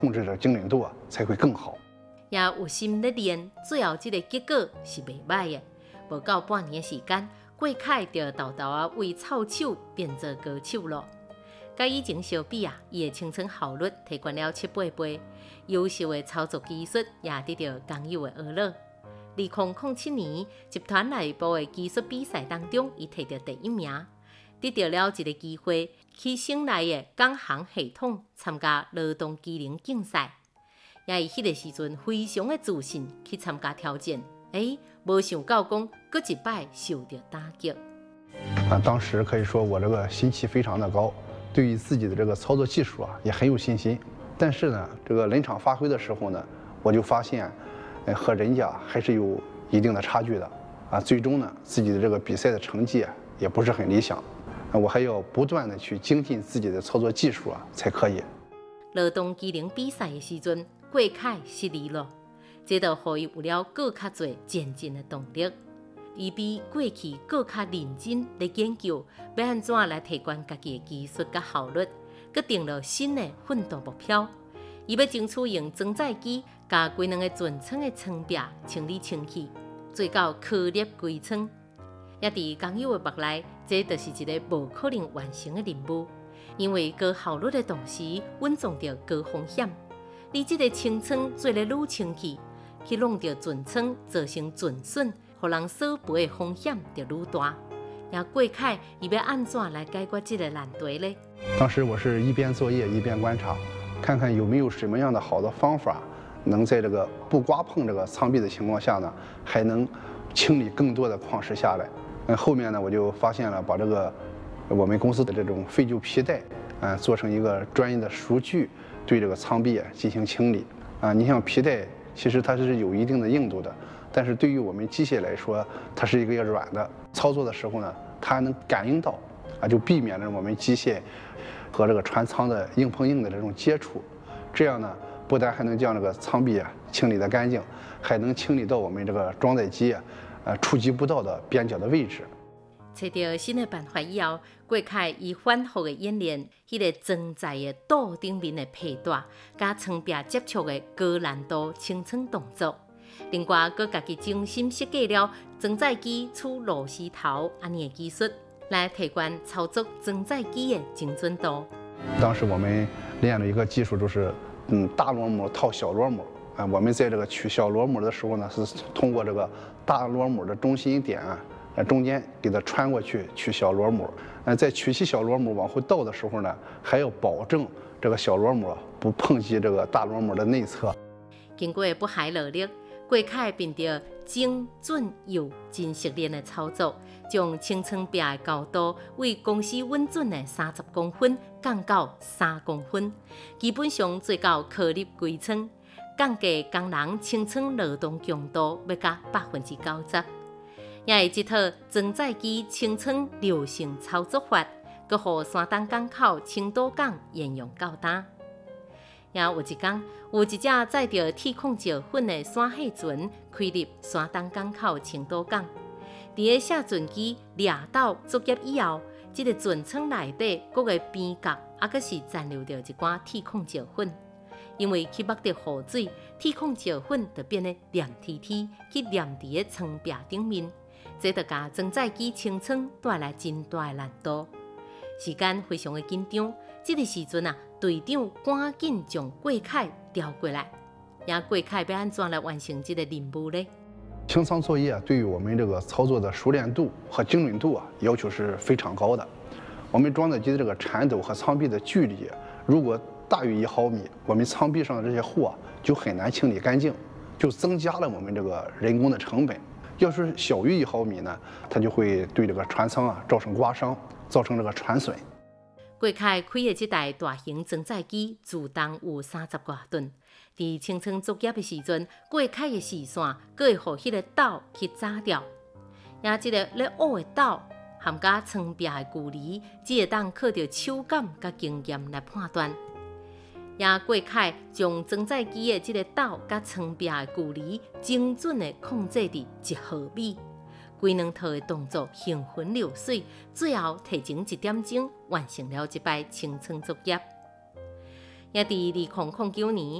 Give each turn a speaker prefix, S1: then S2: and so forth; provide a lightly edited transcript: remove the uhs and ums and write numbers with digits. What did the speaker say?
S1: 控制着精准度才会更好。
S2: 也有心在练，最后这个结果是袂歹的。无到半年的时间，郭凯就豆豆为操手变做歌手了。甲以前相比伊的青春效率提悬了7-8倍，优秀的操作技术也得到工友的呵乐。2007年，集团内部的技术比赛当中，伊摕到第1名，得到了一个机会去省内的港航系统参加劳动机能竞赛。也以迄个时阵非常的自信去参加挑战，无想到讲，搁一摆受到打击。
S1: 当时可以说我这个心气非常的高，对于自己的这个操作技术也很有信心。但是呢，这个临场发挥的时候呢，我就发现，和人家还是有一定的差距的最终呢，自己的这个比赛的成绩也不是很理想。我还要不断的去精进自己的操作技术才可以。
S2: 劳动机能比赛的时阵，郭凯失利了，这就让伊有了更较多前进的动力。伊比过去更较认真来研究，要安怎来提高家己的技术甲效率，佮定了新的奋斗目标。伊要争取用装载机甲规两个船舱的舱壁清理清气，做到颗粒归舱。也伫工友的目内，这就是一个无可能完成的任务。因为高效率的同时，稳重着高风险。你这个清仓做得愈清气，去弄到船舱造成船损，互人索赔的风险就愈大。也郭凯，伊要安怎来解决这个难题呢？
S1: 当时我是一边作业一边观察，看看有没有什么样的好的方法，能在这个不刮碰这个舱壁的情况下呢，还能清理更多的矿石下来。后面呢，我就发现了把这个我们公司的这种废旧皮带做成一个专业的熟具，对这个舱壁进行清理你像皮带，其实它是有一定的硬度的，但是对于我们机械来说，它是一个软的。操作的时候呢，它还能感应到就避免了我们机械和这个船舱的硬碰硬的这种接触。这样呢，不但还能将这个舱壁清理得干净，还能清理到我们这个装载机触及不到的边角的位置。
S2: 找到新的办法以后，郭凯以反复的演练，迄个装载的肚顶面的佩带，甲舱壁接触的高难度清仓动作。另外，佮家己精心设计了装载机取螺丝头安尼的技术，来提高操作装载机的精准度。
S1: 当时我们练了一个技术，就是大螺母套小螺母我们在这个取小螺母的时候呢，是通过这个大螺母的中心点中间给它穿过去取小螺母。在取起小螺母往后倒的时候呢，还要保证这个小螺母不碰击这个大螺母的内侧。
S2: 经过不懈努力，郭凯凭着精准又真实练的操作，将清仓壁的高度为公司稳准的30公分降到3公分，基本上做到颗粒归仓，降低工人清仓劳动强度要达90%。也是这套装载机清仓流程操作法，佮互山东港口青岛港沿用到今。也有一天，有一只载着铁矿石粉的山蟹船开入山东港口青岛港。伫个下船机掠到作业以后，这个船舱内底各个边角还是残留着一寡铁矿石粉。因为去目的雨水，铁矿石粉就变得黏贴贴，去黏伫个舱壁顶面。这就甲装载机清仓带来真大的难度，时间非常的紧张。这个时阵队长赶紧将郭凯调过来，郭凯要安怎来完成这个任务呢？
S1: 清仓作业对于我们这个操作的熟练度和精准度要求是非常高的。我们装载机的这个铲斗和舱壁的距离，如果大于1毫米，我们舱壁上的这些货就很难清理干净，就增加了我们这个人工的成本。要是小于1毫米呢，它就会对这个船舱造成刮伤，造成这个船损。
S2: 郭凯开的这台大型装载机自重有30多吨，在清仓作业的时阵，郭凯的视线佫会予迄个斗去炸掉。这个咧挖的斗含甲舱壁的距离，只会当靠着手感甲经验来判断。郭凯将装载机的这个斗甲舱壁的距离精准的控制伫1毫米，规两套的动作行云流水，最后提前1点钟完成了这摆清仓作业。 也伫2009年